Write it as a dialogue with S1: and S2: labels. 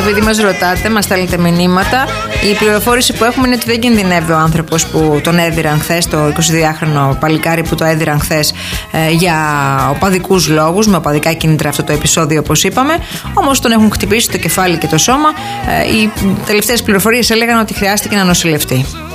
S1: επειδή μας ρωτάτε, μας στέλνετε μηνύματα, η πληροφόρηση που έχουμε είναι ότι δεν κινδυνεύει ο άνθρωπος που τον έδιραν χθες, το 22χρονο παλικάρι που το έδιραν χθες για οπαδικούς λόγους, με οπαδικά κίνητρα αυτό το επεισόδιο όπως είπαμε. Όμως τον έχουν χτυπήσει το κεφάλι και το σώμα. Οι τελευταίες πληροφορίες έλεγαν ότι χρειάστηκε να νοσηλευτεί.